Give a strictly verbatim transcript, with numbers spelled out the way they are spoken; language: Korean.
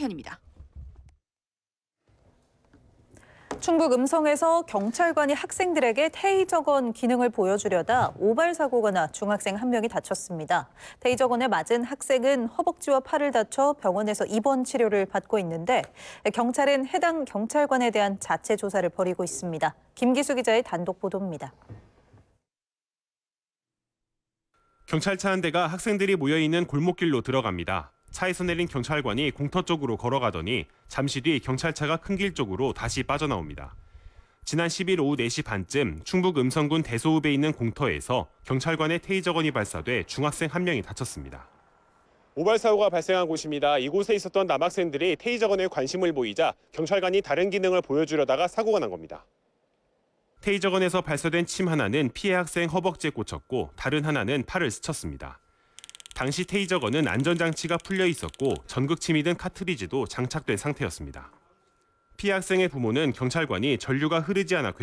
이하현입니다. 충북 음성에서 경찰관이 학생들에게 테이저건 기능을 보여주려다 오발 사고가 나 중학생 한 명이 다쳤습니다. 테이저건을 맞은 학생은 허벅지와 팔을 다쳐 병원에서 입원 치료를 받고 있는데 경찰은 해당 경찰관에 대한 자체 조사를 벌이고 있습니다. 김기수 기자의 단독 보도입니다. 경찰차 한 대가 학생들이 모여있는 골목길로 들어갑니다. 차에서 내린 경찰관이 공터 쪽으로 걸어가더니 잠시 뒤 경찰차가 큰 길 쪽으로 다시 빠져나옵니다. 지난 십일 오후 네 시 반쯤 충북 음성군 대소읍에 있는 공터에서 경찰관의 테이저건이 발사돼 중학생 한 명이 다쳤습니다. 오발 사고가 발생한 곳입니다. 이곳에 있었던 남학생들이 테이저건에 관심을 보이자 경찰관이 다른 기능을 보여주려다가 사고가 난 겁니다. 테이저건에서 발사된 침 하나는 피해 학생 허벅지에 꽂혔고 다른 하나는 팔을 스쳤습니다. 당시 테이저건은 안전장치가 풀려 있었고 전극침이 든 카트리지도 장착된 상태였습니다. 피해 학생의 부모는 경찰관이 전류가 흐르지 않아